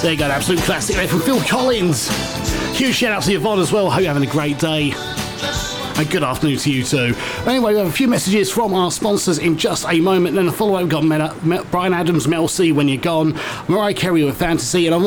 There you go, an absolute classic there from Phil Collins. Huge shout out to Yvonne as well. Hope you're having a great day. And good afternoon to you too. Anyway, we have a few messages from our sponsors in just a moment. Then a follow-up, we've got Brian Adams, Mel C, When You're Gone, Mariah Carey with Fantasy, and